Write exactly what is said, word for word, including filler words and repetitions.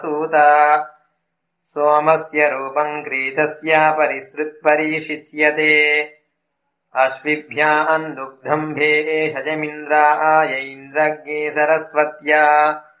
सूता सोमस्य रूपम् क्रीतस्य परिसृत्परीषिच्यते अश्विभ्याम् दुग्धम् भेषजमिन्द्राय इन्द्रज्ञे सरस्वत्या